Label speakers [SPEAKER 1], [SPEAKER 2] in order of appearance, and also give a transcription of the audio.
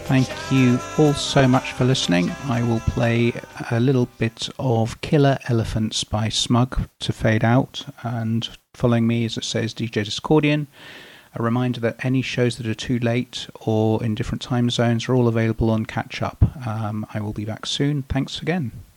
[SPEAKER 1] Thank you all so much for listening. I will play a little bit of Killer Elephants by Smug to fade out, and following me, as it says, DJ Discordian. A reminder that any shows that are too late or in different time zones are all available on Catch Up. I will be back soon. Thanks again.